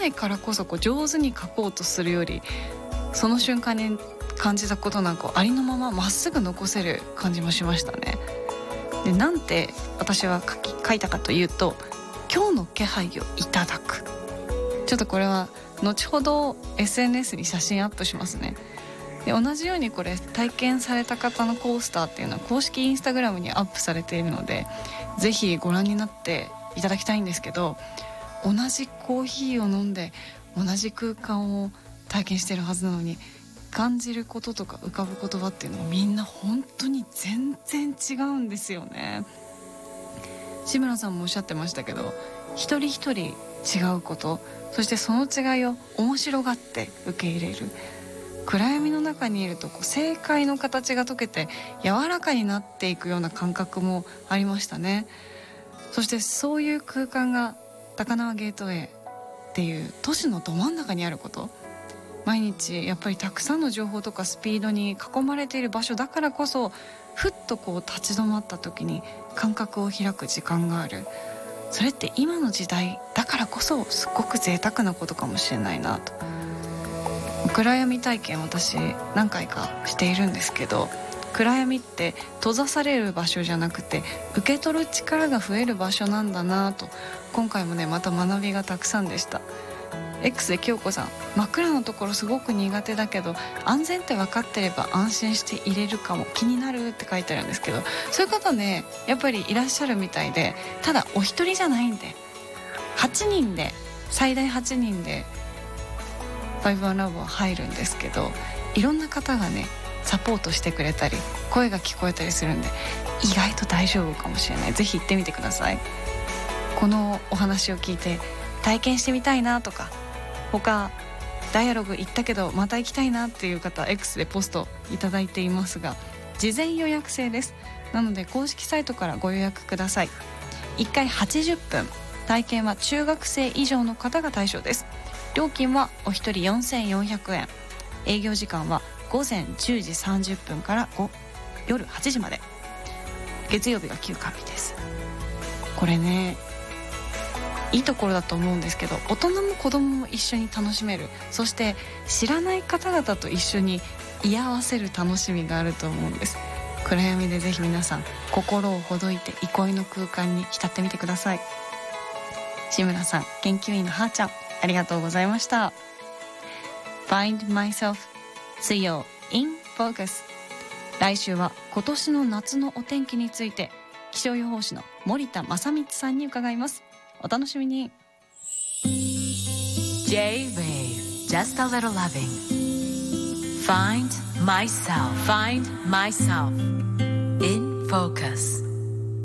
ないからこそ上手に描こうとするより、その瞬間に感じたことなんかをありのまままっすぐ残せる感じもしましたね。で、なんて私は書いたかというと、今日の気配をいただく。ちょっとこれは後ほど SNS に写真アップしますね。で、同じようにこれ体験された方のコースターっていうのは公式インスタグラムにアップされているので、ぜひご覧になっていただきたいんですけど、同じコーヒーを飲んで同じ空間を体験してるはずなのに、感じることとか浮かぶ言葉っていうのはみんな本当に全然違うんですよね。志村さんもおっしゃってましたけど、一人一人違うこと、そしてその違いを面白がって受け入れる。暗闇の中にいると正解の形が解けて柔らかになっていくような感覚もありましたね。そしてそういう空間が高輪ゲートウェイっていう都市のど真ん中にあること、毎日やっぱりたくさんの情報とかスピードに囲まれている場所だからこそ、ふっと立ち止まった時に感覚を開く時間がある。それって今の時代だからこそすごく贅沢なことかもしれないなと。暗闇体験私何回かしているんですけど、暗闇って閉ざされる場所じゃなくて受け取る力が増える場所なんだなと、今回もねまた学びがたくさんでした。 X で京子さん、真っ暗なところすごく苦手だけど安全って分かってれば安心して入れるかも、気になるって書いてあるんですけど、そういう方ねやっぱりいらっしゃるみたいで、ただお一人じゃないんで、8人で最大8人で5-1 Loveは入るんですけど、いろんな方がねサポートしてくれたり声が聞こえたりするんで、意外と大丈夫かもしれない。ぜひ行ってみてください。このお話を聞いて体験してみたいなとか、他ダイアログ行ったけどまた行きたいなっていう方 X でポストいただいていますが、事前予約制です。なので公式サイトからご予約ください。1回80分、体験は中学生以上の方が対象です。料金はお一人4400円、営業時間は午前10時30分から夜8時まで、月曜日が休館日です。これねいいところだと思うんですけど、大人も子供も一緒に楽しめる、そして知らない方々と一緒に居合わせる楽しみがあると思うんです。暗闇でぜひ皆さん心をほどいて憩いの空間に浸ってみてください。志村さん、研究員のはーちゃん、ありがとうございました。 Find Myself 水曜 in Focus。 来週は今年の夏のお天気について気象予報士の森田正光さんに伺います。お楽しみに。 J-Wave Just a Little Loving Find Myself in Focus。